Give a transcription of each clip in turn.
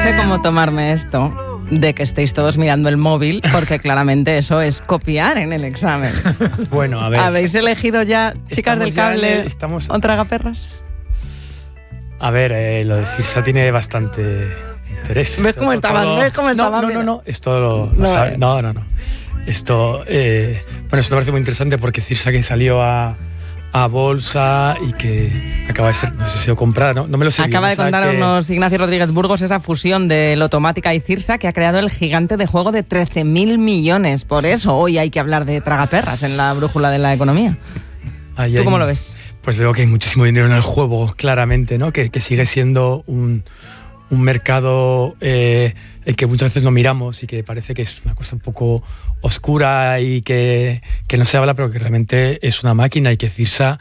sé cómo tomarme esto de que estéis todos mirando el móvil, porque claramente eso es copiar en el examen. Bueno, a ver. ¿Habéis elegido ya, chicas del cable, o tragaperras? A ver, lo de Cirsa tiene bastante interés. ¿Ves cómo estaban? ¿Ves cómo estaban? No, esto lo sabe. No. Esto, bueno, esto me parece muy interesante porque Cirsa que salió a bolsa y que acaba de ser, no sé si lo comprada, no me lo sé. Acaba de contarnos Ignacio Rodríguez Burgos esa fusión de Lotomática y Cirsa que ha creado el gigante de juego de 13.000 millones. Por eso hoy hay que hablar de tragaperras en la brújula de la economía. ¿Tú cómo lo ves? Pues veo que hay muchísimo dinero en el juego, claramente, ¿no? Que sigue siendo un mercado el que muchas veces no miramos y que parece que es una cosa un poco oscura y que no se habla, pero que realmente es una máquina y que Cirsa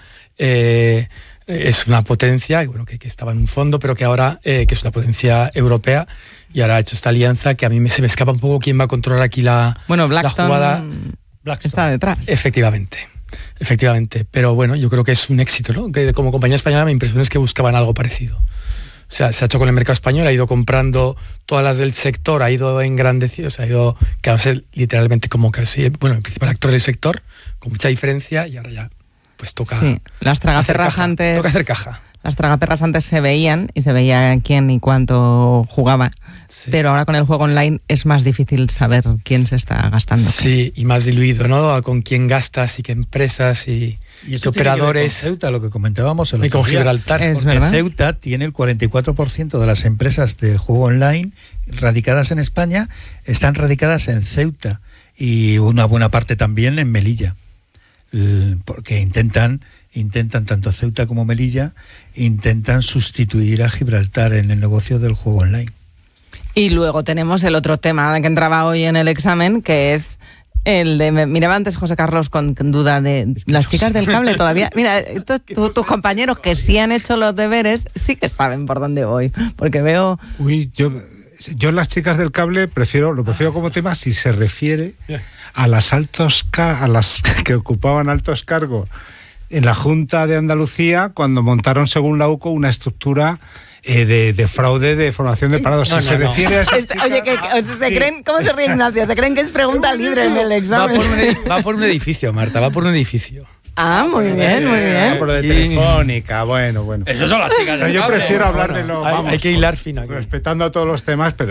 es una potencia, y bueno, que estaba en un fondo, pero que ahora que es una potencia europea y ahora ha hecho esta alianza que a mí se me escapa un poco quién va a controlar aquí la jugada. Blackstone está detrás. Efectivamente, pero bueno, yo creo que es un éxito, ¿no? Que como compañía española mi impresión es que buscaban algo parecido. O sea, se ha hecho con el mercado español, ha ido comprando todas las del sector, ha ido engrandeciendo, ha ido quedándose literalmente como casi, bueno, el principal actor del sector, con mucha diferencia, y ahora ya pues toca. Sí, las tragaperras antes. Toca hacer caja. Las tragaperras antes se veían y se veía quién y cuánto jugaba, sí. Pero ahora con el juego online es más difícil saber quién se está gastando. Sí, y más diluido, ¿no? Con quién gastas y qué empresas y qué operadores. Con Ceuta, lo que comentábamos el otro día. Y con Gibraltar. Es verdad. Ceuta tiene el 44% de las empresas de juego online radicadas en España, están radicadas en Ceuta y una buena parte también en Melilla, porque intentan tanto Ceuta como Melilla, intentan sustituir a Gibraltar en el negocio del juego online. Y luego tenemos el otro tema que entraba hoy en el examen, que es el de, miraba antes José Carlos con duda de las chicas del cable todavía. Mira, tus compañeros que sí han hecho los deberes, sí que saben por dónde voy, porque veo... Uy, yo las chicas del cable lo prefiero como tema si se refiere a las que ocupaban altos cargos en la Junta de Andalucía cuando montaron, según la UCO, una estructura de fraude de formación de parados. Se refiere a esas chicas... Oye, creen, ¿cómo se ríe Ignacio? ¿Se creen que es pregunta libre en el examen? Va por un edificio, Marta, va por un edificio. Ah, muy bien. Por lo de Telefónica, bueno. Eso son las chicas del cable. Yo prefiero hablar de lo... Hay que hilar fino aquí. Respetando a todos los temas, pero